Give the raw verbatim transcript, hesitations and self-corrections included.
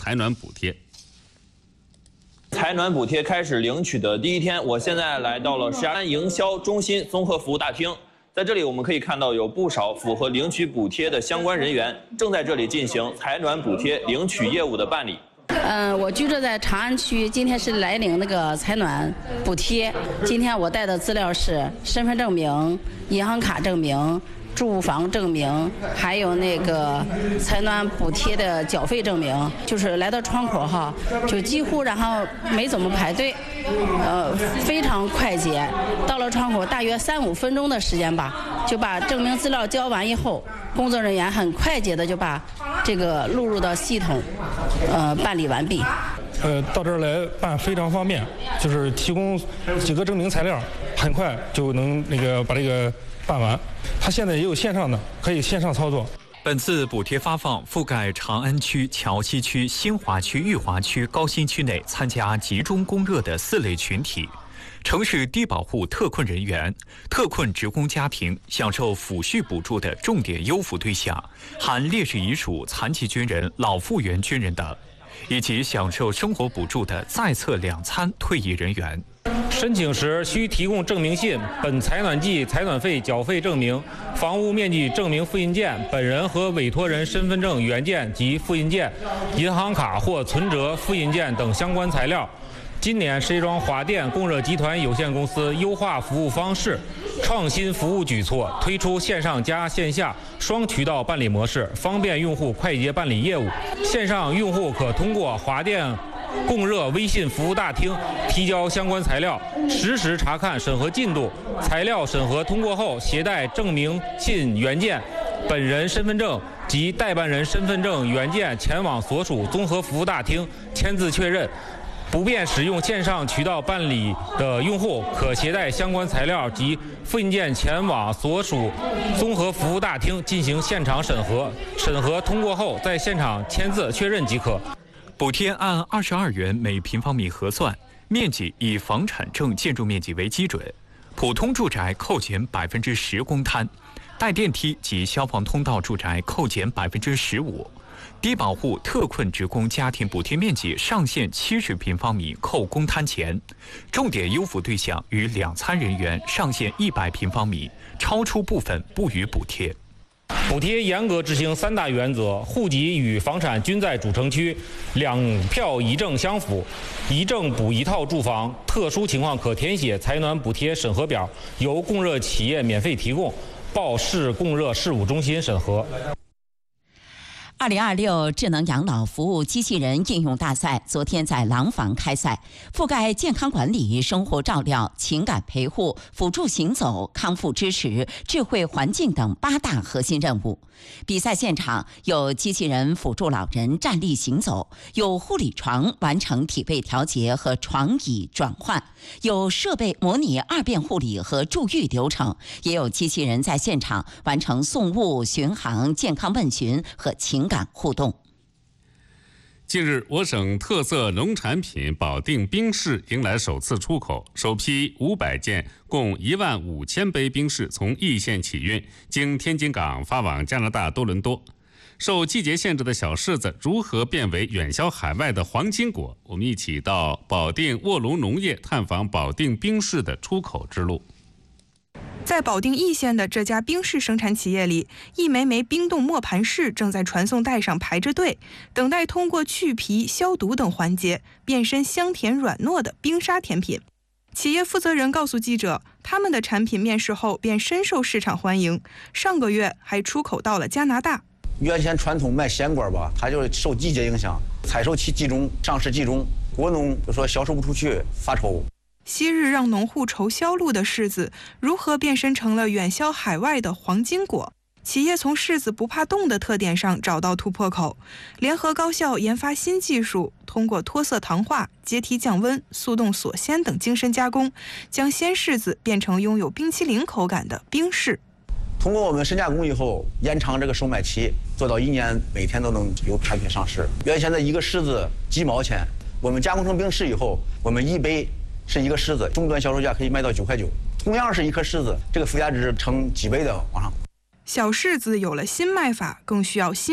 采暖补贴。 采暖补贴开始领取的第一天，我现在来到了石家庄营销中心综合服务大厅。在这里，我们可以看到有不少符合领取补贴的相关人员正在这里进行采暖补贴领取业务的办理。 嗯，我居住在长安区，今天是来领那个采暖补贴。今天我带的资料是身份证明、银行卡证明、住房证明，还有那个采暖补贴的缴费证明。就是来到窗口哈，就几乎然后没怎么排队，呃，非常快捷。到了窗口大约三五分钟的时间吧，就把证明资料交完以后，工作人员很快捷的就把这个录入到系统，呃，办理完毕。 呃，到这儿来办非常方便，就是提供几个证明材料，很快就能那个把这个办完。它现在也有线上的，可以线上操作。 本次补贴发放覆盖长安区、桥西区、新华区、裕华区、高新区内参加集中供热的四类群体。城市低保户特困人员、特困职工家庭享受抚恤补助的重点优抚对象含烈士遗属、残疾军人、老复员军人等，以及享受生活补助的在册两参退役人员。 申请时需提供证明信、本采暖季采暖费缴费证明、房屋面积证明复印件、本人和委托人身份证原件及复印件、银行卡或存折复印件等相关材料。今年石家庄华电供热集团有限公司优化服务方式，创新服务举措，推出线上加线下双渠道办理模式，方便用户快捷办理业务。线上用户可通过华电供热微信服务大厅提交相关材料，实时查看审核进度。材料审核通过后，携带证明信原件、本人身份证及代办人身份证原件前往所属综合服务大厅签字确认。不便使用线上渠道办理的用户，可携带相关材料及复印件前往所属综合服务大厅进行现场审核，审核通过后在现场签字确认即可。 补贴按二十二元每平方米核算，面积以房产证建筑面积为基准，普通住宅扣减百分之十公摊，带电梯及消防通道住宅扣减百分之十五。低保户特困职工家庭补贴面积上限七十平方米扣公摊钱，重点优抚对象与两参人员上限一百平方米，超出部分不予补贴。 补贴严格执行三大原则：户籍与房产均在主城区，两票一证相符，一证补一套住房。特殊情况可填写采暖补贴审核表，由供热企业免费提供，报市供热事务中心审核。 二零二六智能养老服务机器人应用大赛昨天在廊坊开赛，覆盖健康管理、生活照料、情感陪护、辅助行走、康复支持、智慧环境等八大核心任务。比赛现场有机器人辅助老人站立行走，有护理床完成体位调节和床椅转换，有设备模拟二遍护理和住愈流程，也有机器人在现场完成送物、巡航、健康问询和情感互动。 近日，我省特色农产品保定冰柿迎来首次出口，首批五百件，共一万五千杯冰柿从易县起运，经天津港发往加拿大多伦多。受季节限制的小柿子如何变为远销海外的黄金果？我们一起到保定卧龙农业探访保定冰柿的出口之路。 在保定易县的这家冰柿生产企业里，一枚枚冰冻磨盘柿正在传送带上排着队，等待通过去皮、消毒等环节变身香甜软糯的冰沙甜品。企业负责人告诉记者，他们的产品面世后便深受市场欢迎，上个月还出口到了加拿大。 原先传统卖鲜果吧，它就受季节影响，采收期集中，上市集中，果农就说销售不出去，发愁。 昔日让农户愁销路的柿子，如何变身成了远销海外的黄金果？企业从柿子不怕冻的特点上找到突破口，联合高校研发新技术，通过脱色糖化、阶梯降温、速冻锁鲜等精深加工，将鲜柿子变成拥有冰淇淋口感的冰柿。 通过我们深加工以后，延长这个售卖期，做到一年每天都能有产品上市。原先的一个柿子几毛钱，我们加工成冰柿以后，我们一杯是一个柿子，终端销售价可以卖到九块九。同样是一颗柿子，这个附加值成几倍的往上。 小柿子有了新卖法，更需要新